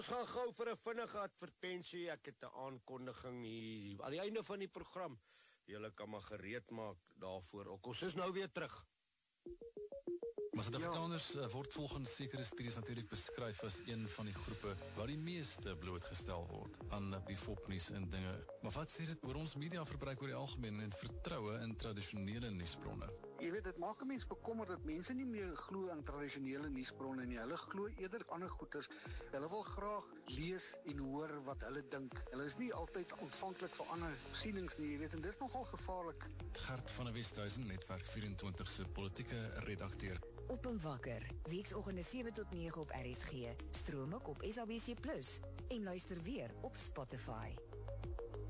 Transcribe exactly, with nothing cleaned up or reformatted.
ons gaan gou vir 'n vinnige advertensie. Ek het 'n aankondiging hier aan die einde van die program. Julle kan maar gereed maak daarvoor ook. Ons is nou weer terug. Maar Suid-Afrikaners ja. word volgens sekere studies natuurlik beskryf as een van die groepe waar die meeste blootgestel word aan die fopnuus en dinge. Maar wat sê dit oor ons mediaverbruik oor die algemeen en vertroue in tradisionele nuusbronne? Jy weet, dit maak 'n mens bekommerd dat mense nie meer glo aan tradisionele nuusbronne nie. Hulle glo eerder ander goeters. Hulle wil graag lees en hoor wat hulle dink. Hulle is nie altyd ontvanklik vir ander sienings nie, jy weet, en dis nogal gevaarlik. Gert van der Westhuizen, Netwerk vyf-en-twintig se politieke redakteur. Op en wakker, weeksoggende sewe tot nege op R S G, stroom ook op S A B C plus, en luister weer op Spotify.